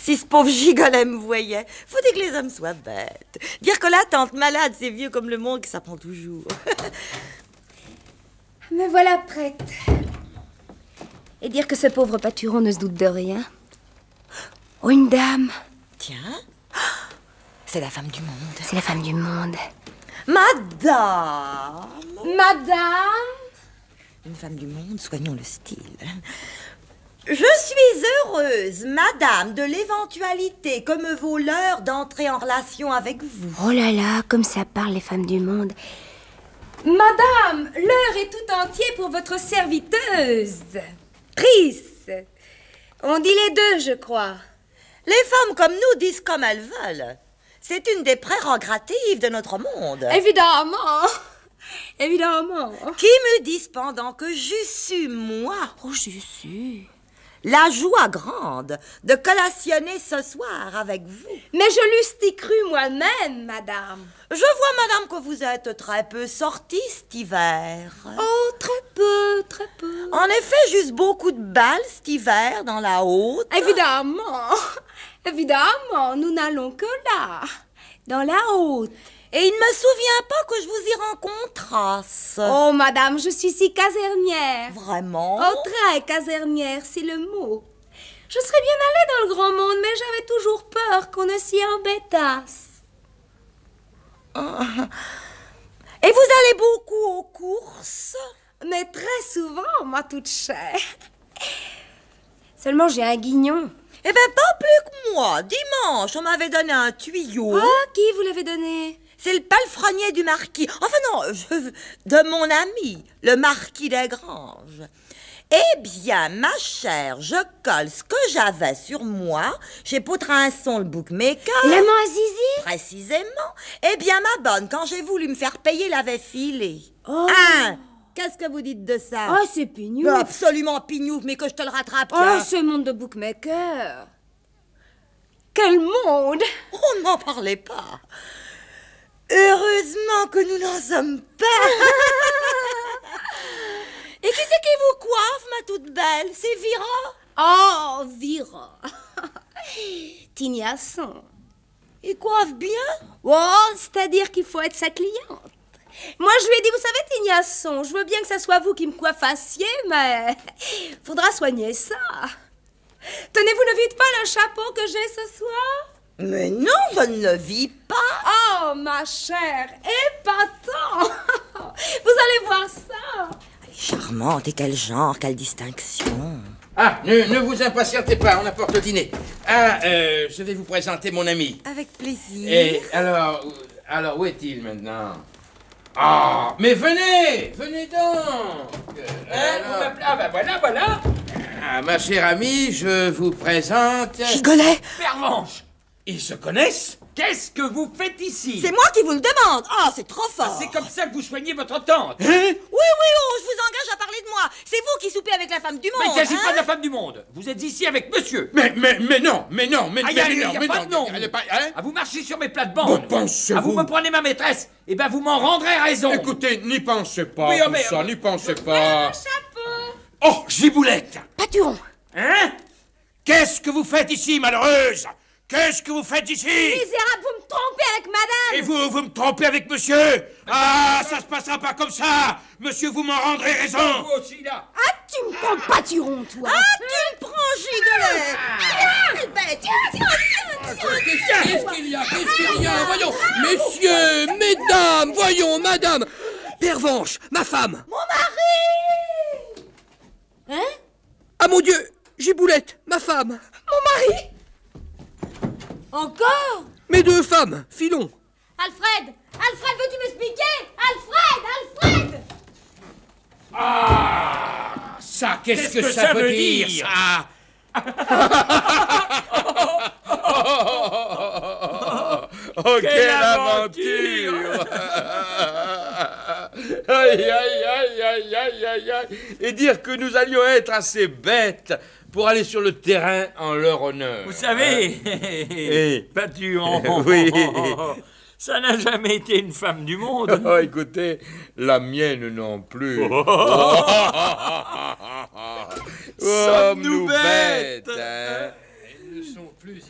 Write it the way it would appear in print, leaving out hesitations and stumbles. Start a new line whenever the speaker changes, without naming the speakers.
Si ce pauvre gigolet me voyait, faudrait que les hommes soient bêtes. Dire que la tante malade, c'est vieux comme le monde, que ça prend toujours.
Me voilà prête. Et dire que ce pauvre pâturon ne se doute de rien. Oh, une dame.
Tiens, c'est la femme du monde.
C'est la femme du monde.
Madame!
Madame?
Une femme du monde, soignons le style. Je suis heureuse, madame, de l'éventualité que me vaut l'heure d'entrer en relation avec vous.
Oh là là, comme ça parle les femmes du monde. Madame, l'heure est tout entière pour votre serviteuse. Pris. On dit les deux, je crois.
Les femmes comme nous disent comme elles veulent. C'est une des prérogatives de notre monde.
Évidemment. Évidemment.
Qui me disent pendant que j'eusse su, moi, la joie grande de collationner ce soir avec vous.
Mais je l'eusse y cru moi-même, madame.
Je vois, madame, que vous êtes très peu sortie cet hiver.
Oh, très peu, très peu.
En effet, j'eusse beaucoup de balles cet hiver dans la haute.
Évidemment. Évidemment, nous n'allons que là, dans la haute.
Et il ne me souvient pas que je vous y rencontrasse.
Oh, madame, je suis si casanière.
Vraiment?
Oh, très casanière, c'est le mot. Je serais bien allée dans le grand monde, mais j'avais toujours peur qu'on ne s'y embêtasse.
Et vous allez beaucoup aux courses?
Mais très souvent, ma toute chère. Seulement, j'ai un guignon.
Eh bien, pas plus que moi. Dimanche, on m'avait donné un tuyau.
Ah, qui vous l'avez donné?
C'est le palefrenier du marquis. Enfin non, de mon ami, le marquis des Granges. Eh bien, ma chère, je colle ce que j'avais sur moi chez Potrinson, le bookmaker.
L'amant à Zizi?
Précisément. Eh bien, ma bonne, quand j'ai voulu me faire payer, l'avait filé.
Oh.
Hein? Qu'est-ce que vous dites de ça?
Oh, c'est pignou.
Absolument pignouf, mais que je te le rattrape.
Oh, ce monde de bookmaker. Quel monde!
On ne m'en parlait pas. Heureusement que nous n'en sommes pas. Et qui c'est qui vous coiffe, ma toute belle? C'est Vira?
Oh, Vira. Tignasson.
Il coiffe bien?
Oh, c'est-à-dire qu'il faut être sa cliente. Moi, je lui ai dit, vous savez, Tignasson, je veux bien que ça soit vous qui me coiffassiez, mais faudra soigner ça. Tenez, vous ne vite pas le chapeau que j'ai ce soir?
Mais non, je ne le vis pas.
Oh, ma chère, épatant. Vous allez voir ça.
Elle est charmante, et quel genre, quelle distinction.
Ah, ne vous impatientez pas, on apporte le dîner. Ah, je vais vous présenter mon ami.
Avec plaisir.
Et alors où est-il maintenant? Ah, mais venez donc.
Ah, bah voilà.
Ah, ma chère amie, je vous présente...
Gigolet,
Pervenche, ils se connaissent? Qu'est-ce que vous faites ici?
c'est moi qui vous le demande. Ah, c'est trop fort.
C'est comme ça que vous soignez votre tante.
Oui, oh, je vous engage à parler de moi. C'est vous qui soupez avec la femme du
Mais
monde.
il ne s'agit
hein?
pas de la femme du monde. Vous êtes ici avec monsieur.
Mais non,
Ah, y a pas de nom.
Elle est pas... hein?
Ah, vous marchez sur mes plates-bandes.
Bon, pensez-vous.
Ah, vous me prenez ma maîtresse. Eh ben, vous m'en rendrez raison.
Écoutez, n'y pensez pas,
Oui,
tout
mais-
ça, n'y pensez pas.
Chapeau.
Oh, Giboulette!
Pâturon.
Hein?
Qu'est-ce que vous faites ici, malheureuse? Qu'est-ce que vous faites ici?
Misérable, vous me trompez avec madame.
Et vous me trompez avec monsieur? Ah, ça se passera pas comme ça! Monsieur, vous m'en rendrez raison!
Vous aussi, là.
Ah, tu me prends pâturon, toi.
Ah, tu me prends, Gigolet. Quelle bête.
Qu'est-ce qu'il y a? Voyons, messieurs, mesdames, voyons, madame. Pervenche, ma femme.
Mon mari.
Hein?
Ah mon Dieu, Giboulette, ma femme.
Mon mari. Encore?
Mes deux femmes, filons.
Alfred, veux-tu m'expliquer? Alfred.
Ah, ça, qu'est-ce que ça veut dire, ça? Oh, quelle aventure! Aïe, aïe, aïe, aïe, aïe, aïe, aïe. Et dire que nous allions être assez bêtes pour aller sur le terrain en leur honneur.
Vous savez, Pâturon,
Oui.
ça n'a jamais été une femme du monde.
Oh, écoutez, la mienne non plus.
Sommes-nous
Sommes-nous
bêtes,
hein?